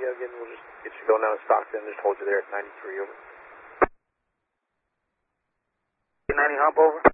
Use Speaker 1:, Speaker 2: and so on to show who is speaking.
Speaker 1: again, we'll just get you going down to Stockton, just hold you there at 93, over.
Speaker 2: 90 hump, over.